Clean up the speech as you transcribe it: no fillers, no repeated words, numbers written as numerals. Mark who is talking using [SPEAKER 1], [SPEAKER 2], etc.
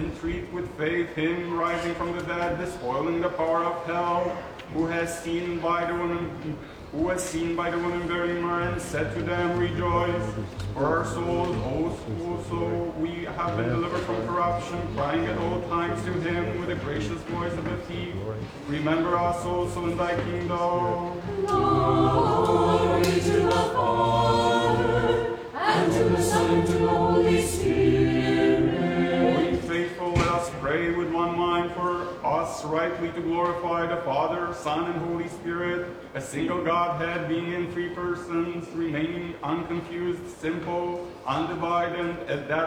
[SPEAKER 1] entreat with faith him rising from the dead, despoiling the power of hell, who has seen by the woman bearing myrrh, and said to them, Rejoice, for our souls also we have been delivered from corruption, crying at all times to him with the gracious voice of the thief. Remember us also in thy kingdom.
[SPEAKER 2] Glory to the Father, and to the Son, and to the Holy Spirit.
[SPEAKER 1] O ye faithful, let us pray with one mind for us rightly to glorify the Father, Son, and Holy Spirit, a single Godhead, being in three persons, remaining unconfused, simple, undivided, and that